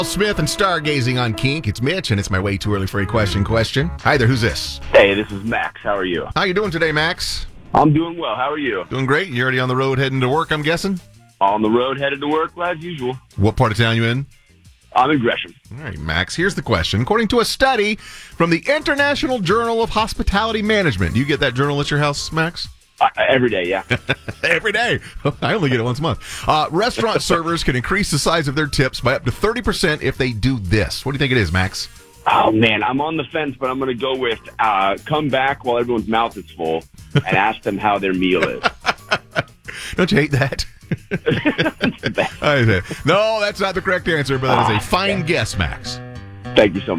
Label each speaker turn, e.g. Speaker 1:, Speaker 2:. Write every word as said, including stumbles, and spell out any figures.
Speaker 1: Smith and Stargazing on Kink. It's Mitch, and it's my way too early for a question question. Hi there, who's this?
Speaker 2: Hey, this is Max. How are you?
Speaker 1: How you doing today, Max?
Speaker 2: I'm doing well. How are you?
Speaker 1: Doing great. You already on the road heading to work, I'm guessing?
Speaker 2: On the road, headed to work, as usual.
Speaker 1: What part of town you in?
Speaker 2: I'm in Gresham.
Speaker 1: All right, Max, here's the question. According to a study from the International Journal of Hospitality Management, do you get that journal at your house, Max?
Speaker 2: Uh, every day, yeah.
Speaker 1: Every day. I only get it once a month. Uh, restaurant servers can increase the size of their tips by up to thirty percent if they do this. What do you think it is, Max?
Speaker 2: Oh, man, I'm on the fence, but I'm going to go with uh, come back while everyone's mouth is full and ask them how their meal is.
Speaker 1: Don't you hate that? I say, no, that's not the correct answer, but that is a fine guess, Max.
Speaker 2: Thank you so much.